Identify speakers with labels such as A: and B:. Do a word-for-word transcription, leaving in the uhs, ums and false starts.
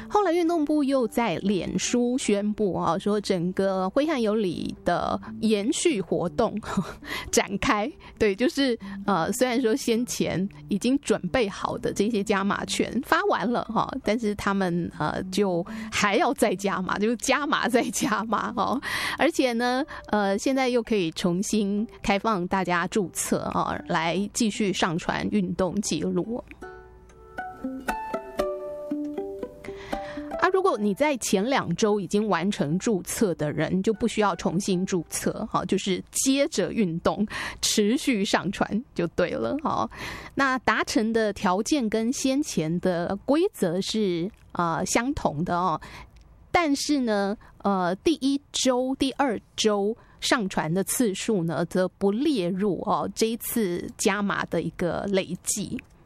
A: 后来运动部又在脸书宣布啊，说整个挥汗有理的延续活动展开。对，就是呃，虽然说先前已经准备好的这些加码券发完了哈，但是他们呃就还要再加码，就加码再加码哦。而且呢，呃，现在又可以重新开放大家注册啊，来继续上传运动记录。啊，如果你在前两周已经完成注册的人，就不需要重新注册，好，就是接着运动，持续上传就对了，好。那达成的条件跟先前的规则是呃相同的哦，但是呢，呃，第一周、第二周上传的次数呢，则不列入哦这一次加码的一个累计。